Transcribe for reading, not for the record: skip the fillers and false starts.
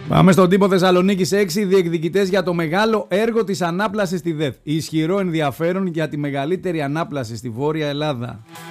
Πάμε στον τύπο Θεσσαλονίκης 6. Διεκδικητές για το μεγάλο έργο της ανάπλασης στη ΔΕΘ. Ισχυρό ενδιαφέρον για τη μεγαλύτερη ανάπλαση στη Βόρεια Ελλάδα.